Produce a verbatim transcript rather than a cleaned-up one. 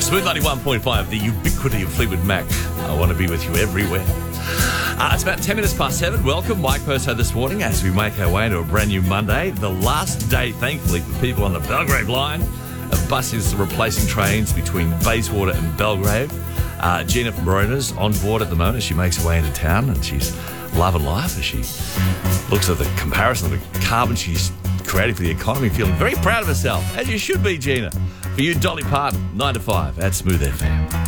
Smooth ninety-one point five, the ubiquity of Fleetwood Mac. I want to be with you everywhere. Uh, it's about ten minutes past seven. Welcome, Mike Perso this morning as we make our way into a brand new Monday. The last day, thankfully, for people on the Belgrave line of buses replacing trains between Bayswater and Belgrave. Uh, Gina from Marona's on board at the moment as she makes her way into town, and she's loving life as she looks at the comparison of the carbon she's creating for the economy, feeling very proud of herself, as you should be, Gina. For you, Dolly Parton, nine to five at Smooth F M.